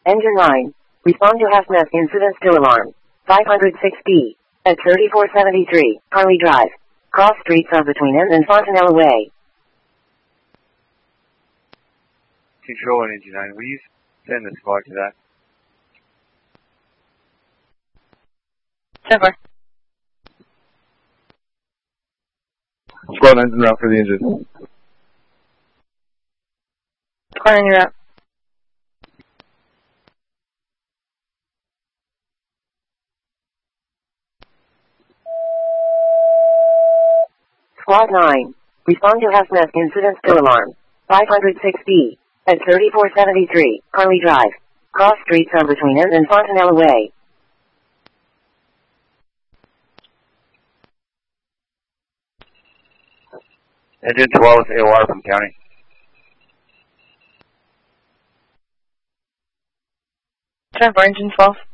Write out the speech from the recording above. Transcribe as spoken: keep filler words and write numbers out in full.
Engine nine. Respond to hazmat incident still alarm. five oh six B. At thirty-four seventy-three, Harley Drive. Cross streets are between N and Fontanella Way. Control and Engine nine, will you send the squad to that? Trevor. Squad nine's en route for the engine. Squad nine, you're up. Squad nine. Respond to hazmat incident still alarm. five oh six B. At thirty-four seventy-three, Harley Drive. Cross streets are between N and Fontanella Way. Engine twelve with A O R from County. Trevor, Engine twelve.